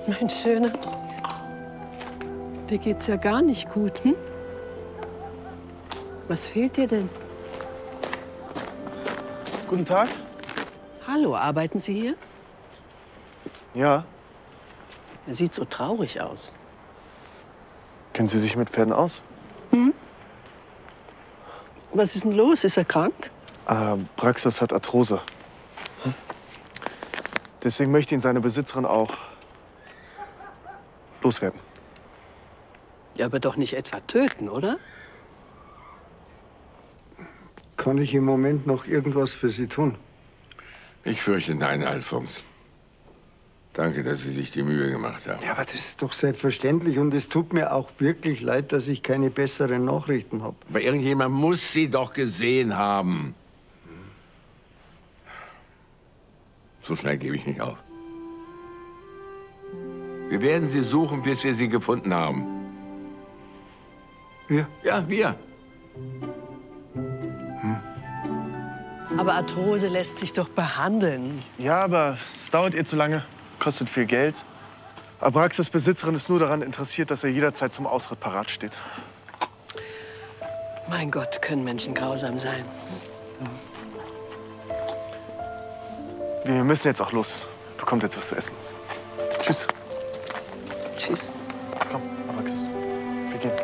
Mein Schöner, dir geht's ja gar nicht gut, hm? Was fehlt dir denn? Guten Tag. Hallo, arbeiten Sie hier? Ja. Er sieht so traurig aus. Kennen Sie sich mit Pferden aus? Was ist denn los? Ist er krank? Braxas hat Arthrose. Deswegen möchte ihn seine Besitzerin auch loswerden. Ja, aber doch nicht etwa töten, oder? Kann ich im Moment noch irgendwas für Sie tun? Ich fürchte nein, Alfons. Danke, dass Sie sich die Mühe gemacht haben. Ja, aber das ist doch selbstverständlich. Und es tut mir auch wirklich leid, dass ich keine besseren Nachrichten habe. Aber irgendjemand muss Sie doch gesehen haben. So schnell gebe ich nicht auf. Wir werden Sie suchen, bis wir Sie gefunden haben. Wir? Ja, wir. Aber Arthrose lässt sich doch behandeln. Ja, aber es dauert ihr zu lange, kostet viel Geld. Aber Braxas Besitzerin ist nur daran interessiert, dass er jederzeit zum Ausritt parat steht. Mein Gott, können Menschen grausam sein. Wir müssen jetzt auch los. Bekommt jetzt was zu essen. Tschüss. Tschüss. Komm, Abraxas. Wir gehen.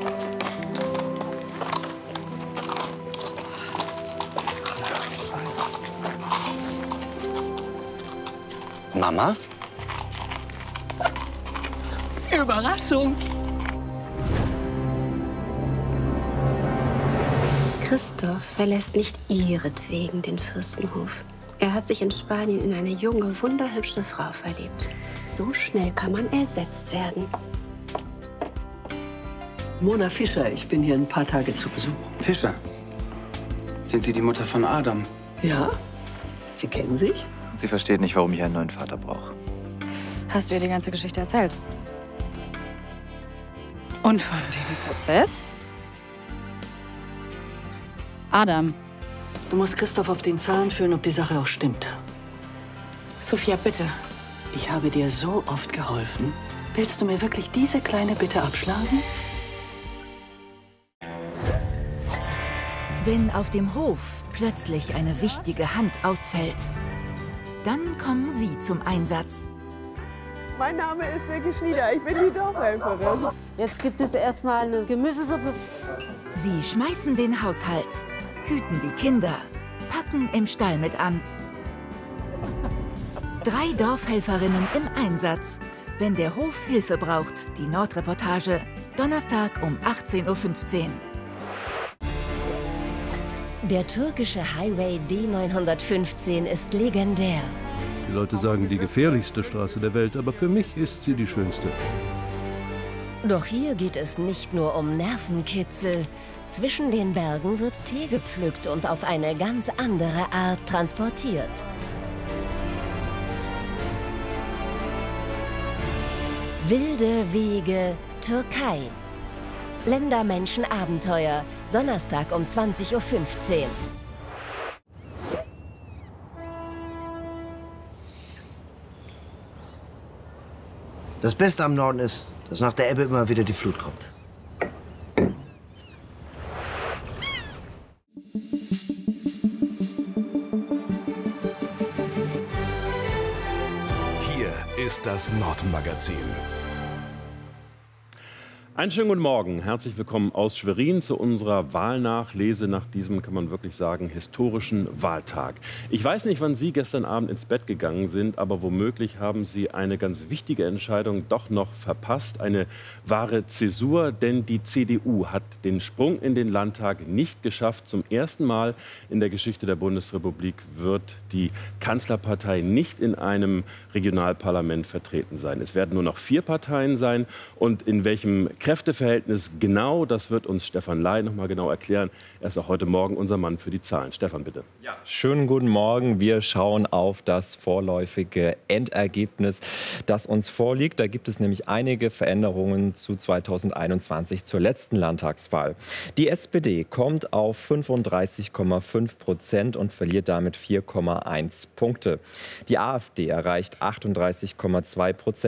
Mama? Überraschung. Christoph verlässt nicht ihretwegen den Fürstenhof. Er hat sich in Spanien in eine junge, wunderhübsche Frau verliebt. So schnell kann man ersetzt werden. Mona Fischer, ich bin hier ein paar Tage zu Besuch. Fischer? Sind Sie die Mutter von Adam? Ja? Sie kennen sich? Sie versteht nicht, warum ich einen neuen Vater brauche. Hast du ihr die ganze Geschichte erzählt? Und von dem Prozess? Adam. Du musst Christoph auf den Zahn fühlen, ob die Sache auch stimmt. Sophia, bitte. Ich habe dir so oft geholfen. Willst du mir wirklich diese kleine Bitte abschlagen? Wenn auf dem Hof plötzlich eine wichtige Hand ausfällt, dann kommen Sie zum Einsatz. Mein Name ist Silke Schnieder, ich bin die Dorfhelferin. Jetzt gibt es erstmal eine Gemüsesuppe. Sie schmeißen den Haushalt, hüten die Kinder, packen im Stall mit an. 3 Dorfhelferinnen im Einsatz, wenn der Hof Hilfe braucht. Die Nordreportage, Donnerstag um 18:15 Uhr. Der türkische Highway D915 ist legendär. Die Leute sagen, die gefährlichste Straße der Welt, aber für mich ist sie die schönste. Doch hier geht es nicht nur um Nervenkitzel. Zwischen den Bergen wird Tee gepflückt und auf eine ganz andere Art transportiert. Wilde Wege, Türkei. Länder, Menschen, Abenteuer. Donnerstag um 20:15 Uhr. Das Beste am Norden ist, dass nach der Ebbe immer wieder die Flut kommt. Hier ist das Nordmagazin. Einen schönen guten Morgen. Herzlich willkommen aus Schwerin zu unserer Wahlnachlese nach diesem, kann man wirklich sagen, historischen Wahltag. Ich weiß nicht, wann Sie gestern Abend ins Bett gegangen sind, aber womöglich haben Sie eine ganz wichtige Entscheidung doch noch verpasst. Eine wahre Zäsur, denn die CDU hat den Sprung in den Landtag nicht geschafft. Zum ersten Mal in der Geschichte der Bundesrepublik wird die Kanzlerpartei nicht in einem Regionalparlament vertreten sein. Es werden nur noch 4 Parteien sein und in welchem Kräfteverhältnis genau, das wird uns Stefan Ley noch mal genau erklären. Er ist auch heute Morgen unser Mann für die Zahlen. Stefan, bitte. Ja, schönen guten Morgen. Wir schauen auf das vorläufige Endergebnis, das uns vorliegt. Da gibt es nämlich einige Veränderungen zu 2021 zur letzten Landtagswahl. Die SPD kommt auf 35,5% und verliert damit 4,1 Punkte. Die AfD erreicht 38,2%.